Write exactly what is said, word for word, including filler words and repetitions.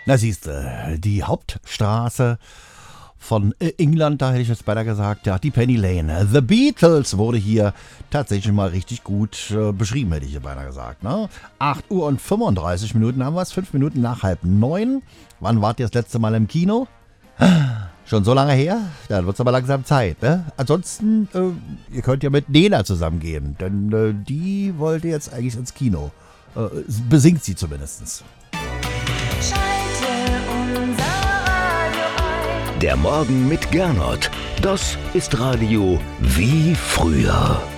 Na siehste, die Hauptstraße von äh, England, da hätte ich jetzt beinahe gesagt, ja, die Penny Lane. The Beatles wurde hier tatsächlich mal richtig gut äh, beschrieben, hätte ich hier beinahe gesagt. Ne? acht Uhr und fünfunddreißig Minuten haben wir es, fünf Minuten nach halb neun. Wann wart ihr das letzte Mal im Kino? Schon so lange her? Dann wird es aber langsam Zeit. Ne? Ansonsten, äh, ihr könnt ja mit Nena zusammengehen, denn äh, die wollte jetzt eigentlich ins Kino. Äh, besingt sie zumindest. Der Morgen mit Gernot. Das ist Radio wie früher.